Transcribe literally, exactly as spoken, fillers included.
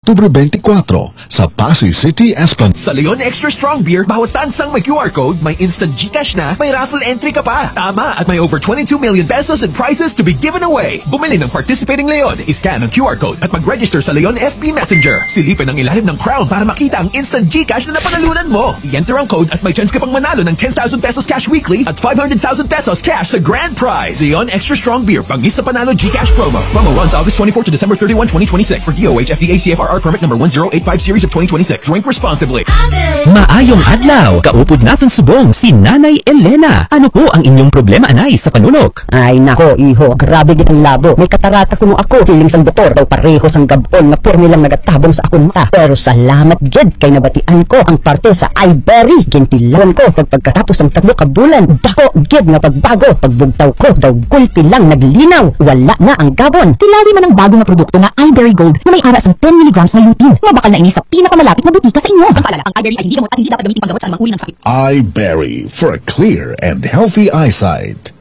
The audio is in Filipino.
Oktubre twenty-four sa Pasay City, Esplanade. Sa Leon Extra Strong Beer, bawat tansang may Q R code, may instant GCash na, may raffle entry ka pa. Tama, at may over twenty-two million pesos in prizes to be given away. Bumili ng participating Leon, iscan ang Q R code at mag-register sa Leon F B Messenger. Silipin ang ilalim ng crown para makita ang instant GCash na napanalunan mo. I-enter ang code at may chance ka pang manalo ng ten thousand pesos cash weekly at five hundred thousand pesos cash sa grand prize. Leon Extra Strong Beer, pangis sa panalo GCash promo. Promo runs August twenty-fourth to December thirty-first, twenty twenty-six. For D O H F D A C F R R permit number one zero eight five series of twenty twenty-six. Drink responsibly. Maayong adlaw, kaupod naton subong si Nanay Elena. Ano po ang inyong problema, anay, sa panunok? Ay nako, iho, grabe gid ang labo. May katarata kuno ako. Feeling sang doktor daw pareho sang gabon nga pormi lang nagatabong sa akong mata. Pero salamat gid kay nabatian ko ang parte sa iBerry. Gintilon ko kag pagkatapos ng tatlo ka bulan, dako gid nga pagbago. Pagbugtaw ko daw gulpi lang naglinaw. Wala na ang gabon. Kilali man ang bago nga produkto nga iBerry Gold na may aras ng ten milligrams na lutein. Mabakal na ini sa pinakamalapit na butika sa inyo. Ang paalala, ang iBerry ay hindi gamot at hindi dapat gamitin panggamot sa anumang uri ng sakit. iBerry for a clear and healthy eyesight.